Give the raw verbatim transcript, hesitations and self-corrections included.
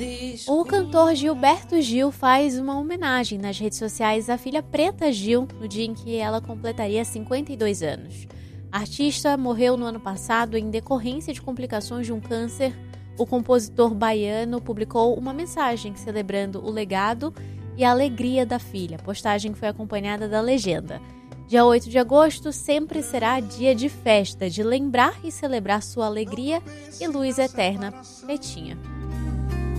O cantor Gilberto Gil faz uma homenagem nas redes sociais à filha Preta Gil no dia em que ela completaria cinquenta e dois anos. A artista morreu no ano passado em decorrência de complicações de um câncer. O compositor baiano publicou uma mensagem celebrando o legado e a alegria da filha. A postagem foi acompanhada da legenda: dia oito de agosto sempre será dia de festa, de lembrar e celebrar sua alegria e luz eterna, Pretinha.